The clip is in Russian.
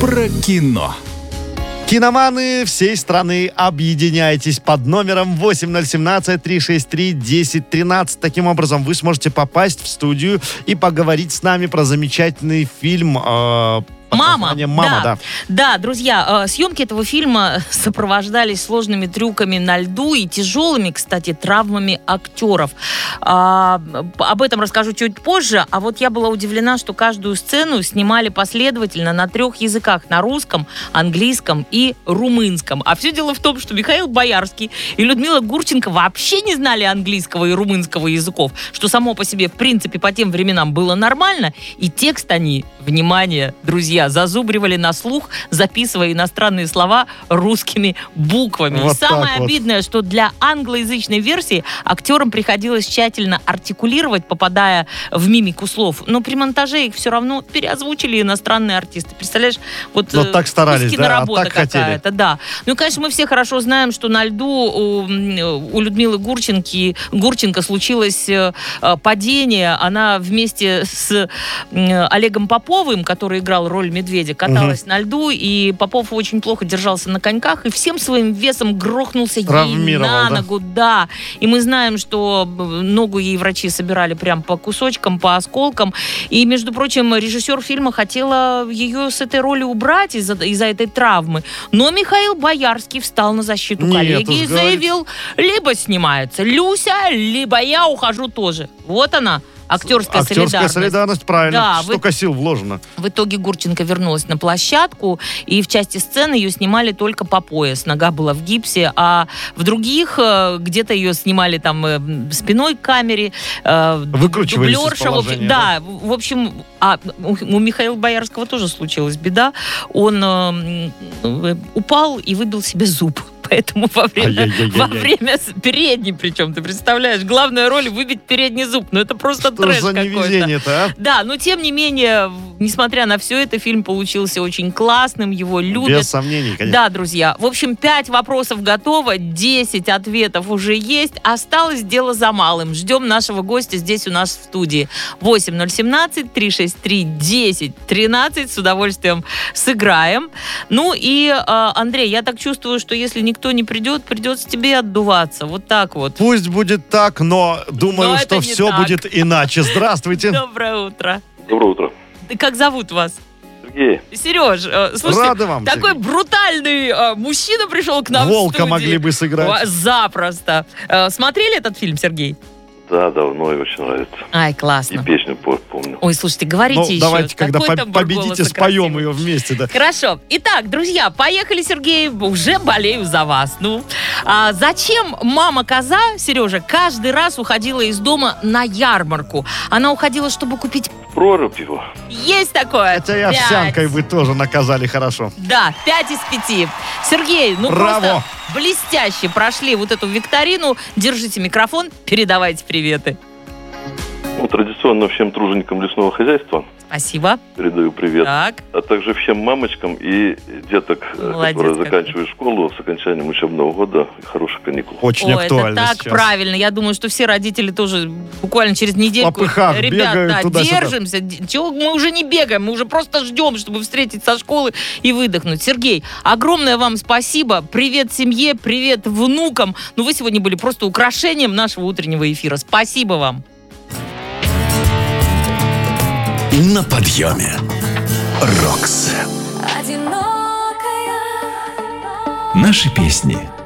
про кино. Киноманы всей страны, объединяйтесь под номером 8017-363-1013. Таким образом, вы сможете попасть в студию и поговорить с нами про замечательный фильм «Мама». Да. Да, друзья, съемки этого фильма сопровождались сложными трюками на льду и тяжелыми, кстати, травмами актеров. Об этом расскажу чуть позже. А вот я была удивлена, что каждую сцену снимали последовательно на 3 языках: на русском, английском и румынском. А все дело в том, что Михаил Боярский и Людмила Гурченко вообще не знали английского и румынского языков, что само по себе, в принципе, по тем временам было нормально. И текст они, внимание, друзья, зазубривали на слух, записывая иностранные слова русскими буквами. Вот и самое вот. обидное, что для англоязычной версии актерам приходилось тщательно артикулировать, попадая в мимику слов. Но при монтаже их все равно переозвучили иностранные артисты. Представляешь? Вот так старались, киноработа так хотели. какая-то, да. Ну, конечно, мы все хорошо знаем, что на льду у Людмилы Гурченко случилось падение. Она вместе с Олегом Поповым, который играл роль медведя, каталась на льду, и Попов очень плохо держался на коньках, и всем своим весом грохнулся ей на ногу, да. И мы знаем, что ногу ей врачи собирали прям по кусочкам, по осколкам. И, между прочим, режиссер фильма хотела ее с этой роли убрать из-за этой травмы. Но Михаил Боярский встал на защиту коллеги и заявил: либо снимается Люся, либо я ухожу тоже. Вот она. Актерская солидарность, правильно. Да, столько сил вложено. В итоге Гурченко вернулась на площадку, и в части сцены ее снимали только по пояс. Нога была в гипсе, а в других где-то ее снимали там спиной к камере. Выкручивались из положения. Да, в общем, у Михаила Боярского тоже случилась беда. Он упал и выбил себе зуб. Поэтому во время передней, причем, ты представляешь, главная роль — выбить передний зуб. Ну, это просто трэш какой-то. Что за невезение-то, а? Да, но тем не менее, несмотря на все это, фильм получился очень классным, его любят. Без сомнений, конечно. Да, друзья. В общем, 5 вопросов готово, 10 ответов уже есть. Осталось дело за малым. Ждем нашего гостя здесь у нас в студии. 8017-363-1013. С удовольствием сыграем. Ну и, Андрей, я так чувствую, что если никто не придет, придется тебе отдуваться. Вот так вот. Пусть будет так, но думаю, что все будет иначе. Здравствуйте. Доброе утро. Доброе утро. Как зовут вас? Сергей. Сереж, слушайте, рады вам, такой Сергей. брутальный мужчина пришел к нам Волка в студию. могли бы сыграть. Запросто. Смотрели этот фильм, Сергей? Да, давно и очень нравится. Ай, И классно. песню помню. Ой, слушайте, говорите еще. Давайте, когда Какой тембр победите, голоса споем красивый. ее вместе. Да. Хорошо. Итак, друзья, поехали, Сергей. Уже болею за вас. Ну, зачем мама-коза, Сережа, каждый раз уходила из дома на ярмарку? Она уходила, чтобы купить... Прорубь его. Есть такое? Хотя и 5. овсянкой вы тоже наказали хорошо. Да, 5 из 5. Сергей, ну Браво. просто блестяще прошли вот эту викторину. Держите микрофон, передавайте приветы. Ну, традиционно всем труженикам лесного хозяйства Спасибо. передаю привет. Так. А также всем мамочкам и деток, Молодец которые какой. заканчивают школу с окончанием учебного года и хороших каникул. Очень Ой, актуально это так сейчас. правильно. Я думаю, что все родители тоже буквально через недельку. попыхах Ребят, бегают да, туда-сюда. держимся. Чего мы уже не бегаем, мы уже просто ждем, чтобы встретить со школы и выдохнуть. Сергей, огромное вам спасибо. Привет семье, привет внукам. Ну, вы сегодня были просто украшением нашего утреннего эфира. Спасибо вам. На подъеме. Рокс. Наши песни.